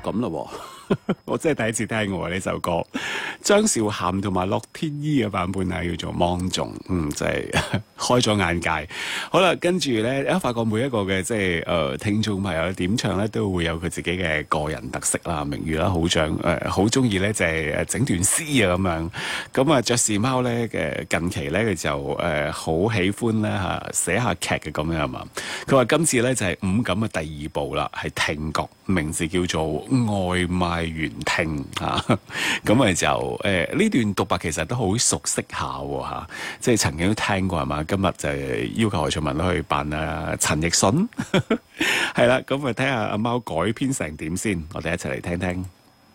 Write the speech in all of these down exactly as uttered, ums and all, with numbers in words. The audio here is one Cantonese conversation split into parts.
咁啦喎，我真係第一次聽喎呢首歌，張韶涵同埋樂天依嘅版本啊，叫做《芒種》，嗯，真係開咗眼界。好啦，跟住咧，一發覺每一個嘅即係誒聽眾朋友點唱咧，都會有佢自己嘅個人特色啦。明如啦，好想誒好中意咧，就係誒整段詩啊咁樣。咁啊，爵士貓咧嘅近期咧，佢就誒好、呃、喜歡咧嚇寫下劇嘅咁樣啊嘛。佢話今次咧就係、是、五感嘅第二部啦，係聽覺，名字叫做外賣員聽嚇。咁咪就誒呢、呃、段獨白其實都好熟悉下喎、啊、即係曾經都聽過係嘛？今日就要求何卓文去扮啊陳奕迅，係啦，咁啊睇下阿貓改編成點先，我哋一齊嚟聽聽。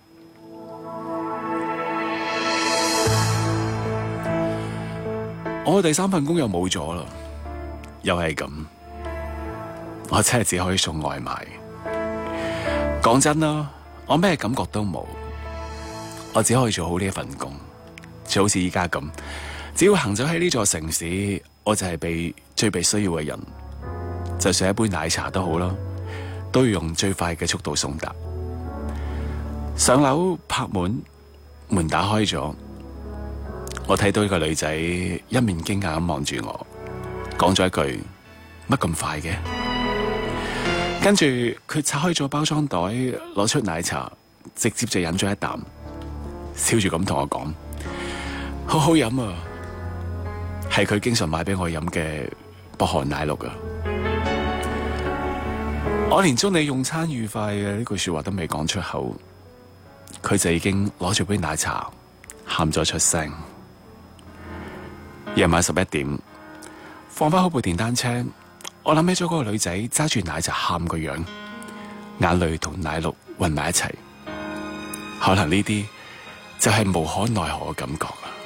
我第三份工又冇咗啦，又係咁，我真係只可以送外賣。講真啦，我咩感覺都冇，我只可以做好呢一份工，就好似依家咁。只要行走喺呢座城市，我就係被最被需要嘅人。就算一杯奶茶都好啦，都要用最快嘅速度送達。上樓拍門，門打開咗，我睇到一個女仔一面驚訝咁望住我，講咗一句乜咁快嘅？跟住佢拆開咗包裝袋，攞出奶茶，直接就飲咗一啖，笑住咁同我講：好好飲啊！係佢經常買俾我飲嘅薄荷奶綠啊！我連祝你用餐愉快嘅呢句說話都未講出口，佢就已經攞住杯奶茶喊咗出聲。夜晚十一點，放翻好部電單車，我諗起咗嗰個女仔揸住奶茶喊個樣，眼淚同奶綠混埋一齊，可能呢啲就係無可奈何嘅感覺啊！